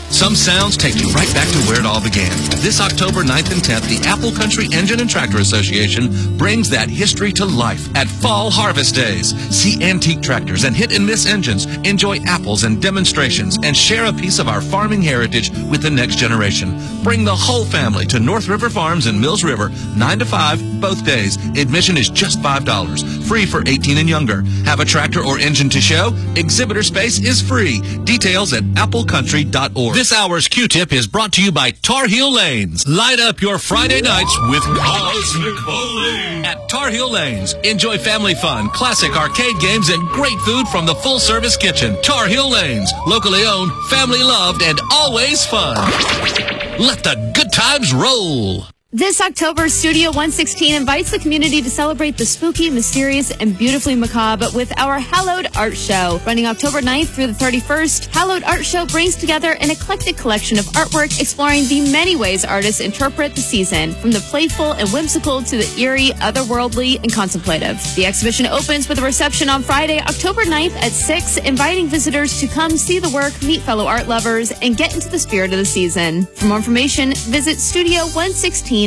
Some sounds take you right back to where it all began. This October 9th and 10th, the Apple Country Engine and Tractor Association brings that history to life at Fall Harvest Days. See antique tractors and hit-and-miss engines, enjoy apples and demonstrations, and share a piece of our farming heritage with the next generation. Bring the whole family to North River Farms in Mills River, 9 to 5, both days. Admission is just $5, free for 18 and younger. Have a tractor or engine to show? Exhibitor space is free. Details at applecountry.org. This hour's Q-Tip is brought to you by Tar Heel Lanes. Light up your Friday nights with Cosmic Bowling at Tar Heel Lanes. Enjoy family fun, classic arcade games, and great food from the full-service kitchen. Tar Heel Lanes, locally owned, family loved, and always fun. Let the good times roll. This October, Studio 116 invites the community to celebrate the spooky, mysterious, and beautifully macabre with our Hallowed Art Show. Running October 9th through the 31st, Hallowed Art Show brings together an eclectic collection of artwork exploring the many ways artists interpret the season, from the playful and whimsical to the eerie, otherworldly, and contemplative. The exhibition opens with a reception on Friday, October 9th at 6, inviting visitors to come see the work, meet fellow art lovers, and get into the spirit of the season. For more information, visit Studio116NC.com.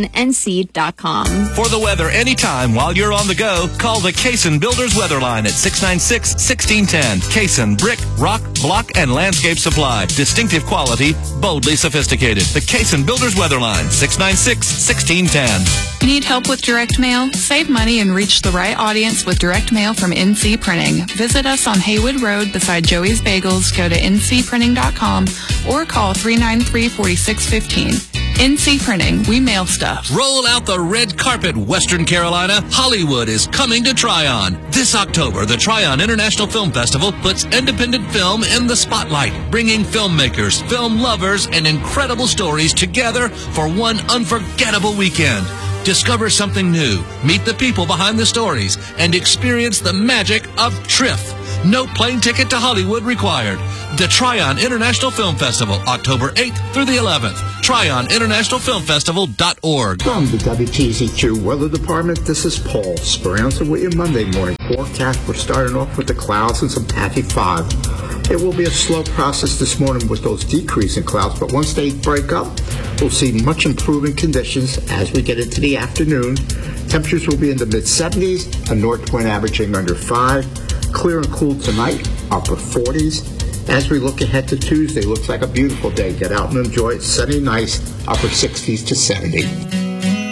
For the weather anytime while you're on the go, call the Cason Builders Weather Line at 696-1610. Cason Brick, Rock, Block, and Landscape Supply. Distinctive quality, boldly sophisticated. The Cason Builders Weather Line, 696-1610. Need help with direct mail? Save money and reach the right audience with direct mail from NC Printing. Visit us on Haywood Road beside Joey's Bagels. Go to ncprinting.com or call 393-4615. NC Printing, we mail stuff. Roll out the red carpet, Western Carolina. Hollywood is coming to Tryon. This October, the Tryon International Film Festival puts independent film in the spotlight, bringing filmmakers, film lovers, and incredible stories together for one unforgettable weekend. Discover something new, meet the people behind the stories, and experience the magic of TRIFF. No plane ticket to Hollywood required. The Tryon International Film Festival, October 8th through the 11th. TryonInternationalFilmFestival.org. From the WTZ2 Weather Department, this is Paul Speranza with your Monday morning forecast. We're starting off with the clouds and some patchy fog. It will be a slow process this morning with those decreasing clouds, but once they break up, we'll see much improving conditions as we get into the afternoon. Temperatures will be in the mid-70s, a north wind averaging under 5. Clear and cool tonight, upper 40s. As we look ahead to Tuesday, looks like a beautiful day. Get out and enjoy it. Sunny, nice, upper 60s to 70.